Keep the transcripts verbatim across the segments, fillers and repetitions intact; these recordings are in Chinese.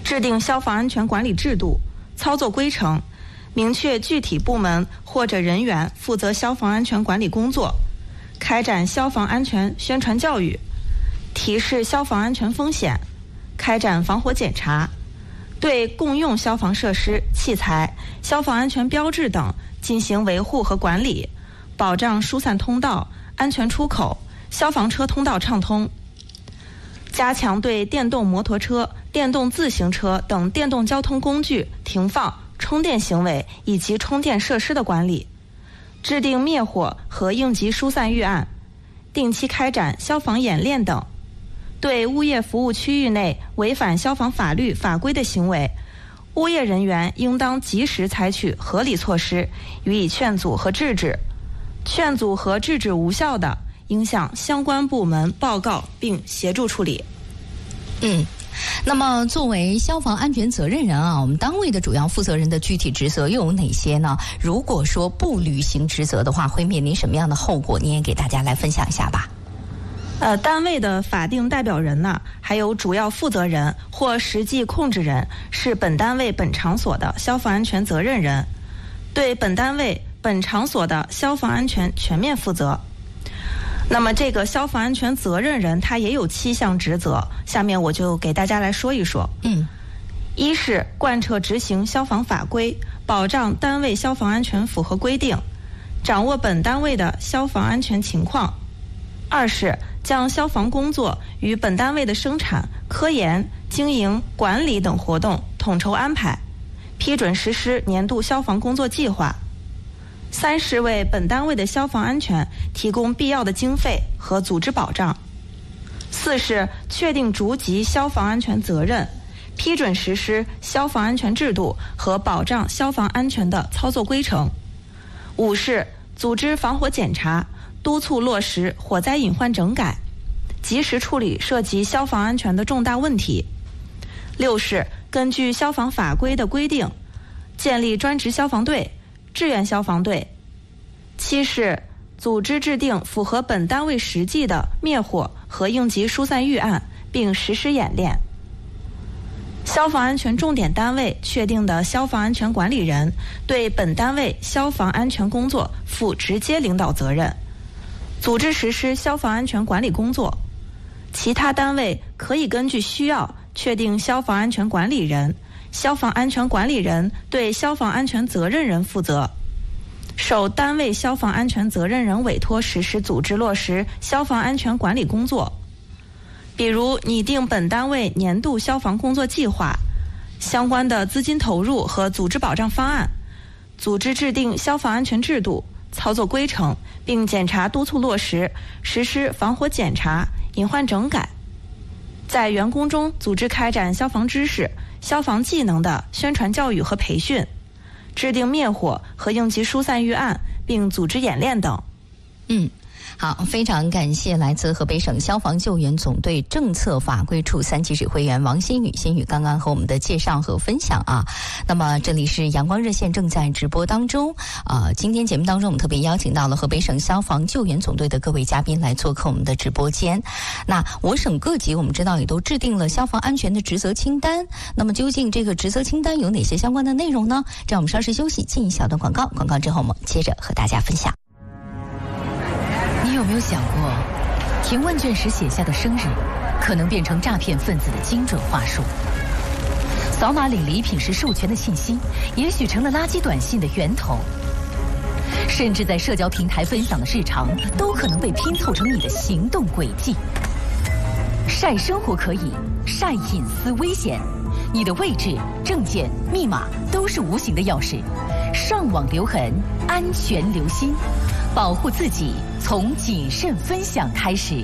制定消防安全管理制度、操作规程，明确具体部门或者人员负责消防安全管理工作，开展消防安全宣传教育，提示消防安全风险，开展防火检查，对共用消防设施、器材、消防安全标志等进行维护和管理，保障疏散通道、安全出口、消防车通道畅通。加强对电动摩托车、电动自行车等电动交通工具停放、充电行为以及充电设施的管理，制定灭火和应急疏散预案，定期开展消防演练等。对物业服务区域内违反消防法律法规的行为，物业人员应当及时采取合理措施予以劝阻和制止，劝阻和制止无效的，应向相关部门报告并协助处理。 嗯，那么作为消防安全责任人啊，我们单位的主要负责人的具体职责又有哪些呢？如果说不履行职责的话，会面临什么样的后果？你也给大家来分享一下吧。 呃，单位的法定代表人呢，还有主要负责人或实际控制人是本单位本场所的消防安全责任人，对本单位本场所的消防安全全面负责。那么这个消防安全责任人他也有七项职责，下面我就给大家来说一说。 嗯， 一是贯彻执行消防法规，保障单位消防安全符合规定，掌握本单位的消防安全情况。二是将消防工作与本单位的生产、科研、经营、管理等活动统筹安排，批准实施年度消防工作计划。三是为本单位的消防安全提供必要的经费和组织保障。四是确定逐级消防安全责任，批准实施消防安全制度和保障消防安全的操作规程。五是组织防火检查，督促落实火灾隐患整改，及时处理涉及消防安全的重大问题。六是根据消防法规的规定，建立专职消防队、志愿消防队。七是组织制定符合本单位实际的灭火和应急疏散预案，并实施演练。消防安全重点单位确定的消防安全管理人对本单位消防安全工作负直接领导责任，组织实施消防安全管理工作。其他单位可以根据需要确定消防安全管理人，消防安全管理人对消防安全责任人负责，受单位消防安全责任人委托实施组织落实消防安全管理工作。比如拟定本单位年度消防工作计划，相关的资金投入和组织保障方案，组织制定消防安全制度、操作规程，并检查督促落实，实施防火检查、隐患整改。在员工中组织开展消防知识、消防技能的宣传教育和培训，制定灭火和应急疏散预案，并组织演练等。 嗯，好，非常感谢来自河北省消防救援总队政策法规处三级指挥员王新宇。新宇刚刚和我们的介绍和分享啊。那么这里是阳光热线正在直播当中啊、呃，今天节目当中我们特别邀请到了河北省消防救援总队的各位嘉宾来做客我们的直播间。那我省各级我们知道也都制定了消防安全的职责清单，那么究竟这个职责清单有哪些相关的内容呢？让我们稍事休息，进一小段广告，广告之后我们接着和大家分享。 你有没有想过，填问卷时写下的生日，可能变成诈骗分子的精准话术？扫码领礼品时授权的信息，也许成了垃圾短信的源头。甚至在社交平台分享的日常，都可能被拼凑成你的行动轨迹。晒生活可以，晒隐私危险。你的位置、证件、密码都是无形的钥匙。上网留痕，安全留心。保护自己，从谨慎分享开始。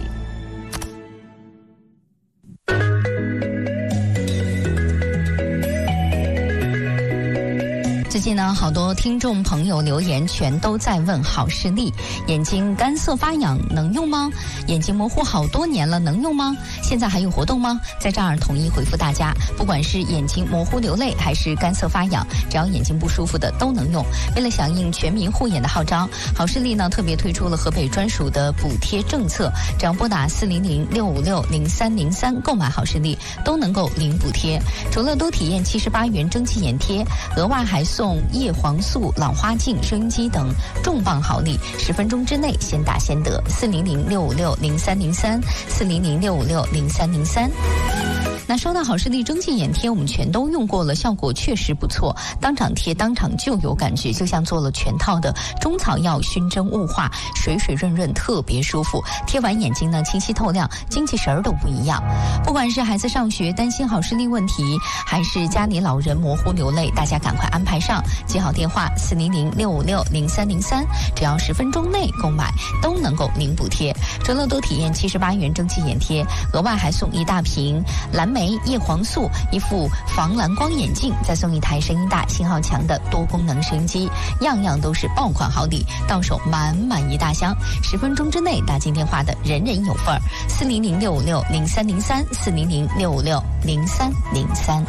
最近呢，好多听众朋友留言全都在问好视力，眼睛干涩发痒能用吗？眼睛模糊好多年了能用吗？ 现在还有活动吗？在这儿统一回复大家，不管是眼睛模糊流泪还是干涩发痒，只要眼睛不舒服的都能用。为了响应全民护眼的号召，好视力呢特别推出了河北专属的补贴政策，只要拨打四零零六五六零三零三购买好视力，都能够领补贴。除了多体验七十八元蒸汽眼贴，额外还送叶黄素、老花镜、收音机等重磅好礼，十分钟之内先打先得。四零零六五六零三零三，四零零六五六零三零三。那说到好视力蒸汽眼贴，我们全都用过了，效果确实不错，当场贴当场就有感觉，就像做了全套的中草药熏蒸雾化，水水润润，特别舒服。贴完眼睛呢清晰透亮，精气神儿都不一样。不管是孩子上学担心好视力问题，还是家里老人模糊流泪，大家赶快安排上，记好电话四零零六五六零三零三，只要十分钟内购买都能够领补贴。除了多体验七十八元蒸汽眼贴，额外还送一大瓶蓝莓叶黄素，一副防蓝光眼镜，再送一台声音大信号强的多功能收音机，样样都是爆款好礼，到手满满一大箱。十分钟之内打进电话的人人有份儿。四零零六五六零三零三，四零零六五六零三零三。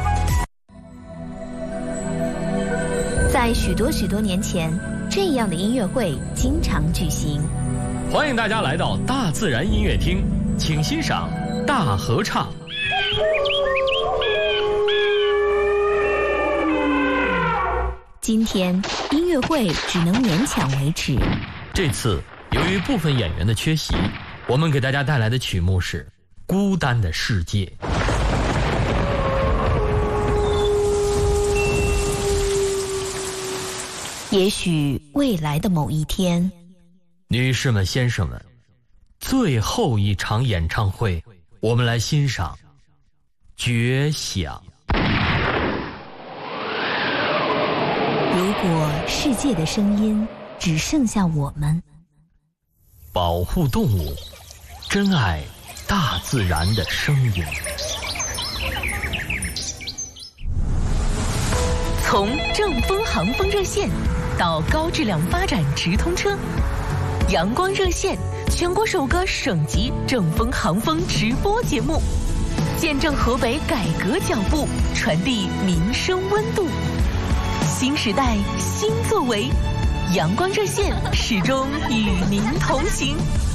在许多许多年前，这样的音乐会经常举行。 欢迎大家来到大自然音乐厅，请欣赏大合唱。 今天音乐会只能勉强维持。 这次由于部分演员的缺席，我们给大家带来的曲目是《孤单的世界》。 也许未来的某一天， 女士们先生们，最后一场演唱会，我们来欣赏《绝响》。 如果世界的声音只剩下我们， 保护动物，珍爱大自然的声音。 从正风航风热线到高质量发展直通车，阳光热线全国首个省级正风航风直播节目，见证河北改革脚步，传递民生温度。新时代新作为，阳光热线始终与您同行。